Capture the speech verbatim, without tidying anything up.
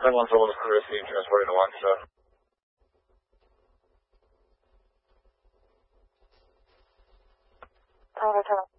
ten one seven is received, transporting to Waukesha. Over ten